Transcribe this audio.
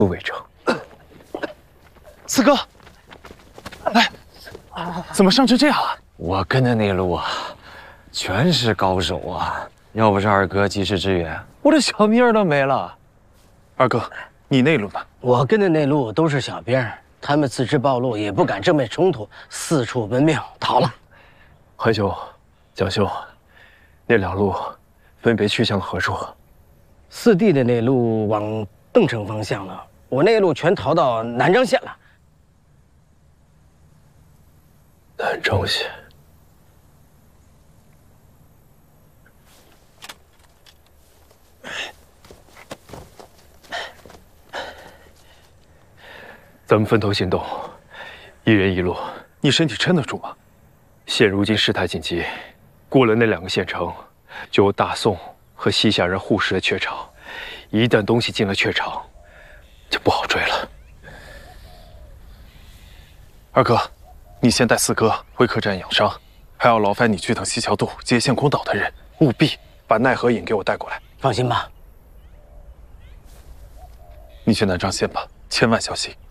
不为证。 四哥，哎，怎么伤成这样啊？ 我跟的那路啊，全是高手啊！要不是二哥及时支援，我这小命儿都没了。 二哥，你那路呢？ 我跟的那路都是小兵，他们自知暴露，也不敢正面冲突，四处奔命逃了。 怀兄、蒋兄，那两路分别去向何处？ 四弟的那路往邓城方向了，我那路全逃到南漳县了。 南漳县。咱们分头行动，一人一路。你身体撑得住吗？现如今事态紧急，过了那2个县城，就有大宋和西夏人互食的雀巢。一旦东西进了雀巢，就不好追了。二哥，你先带四哥回客栈养伤，还要劳烦你去等西桥渡接线空岛的人，务必把奈何引给我带过来。 放心吧， 你去南漳县吧，千万小心。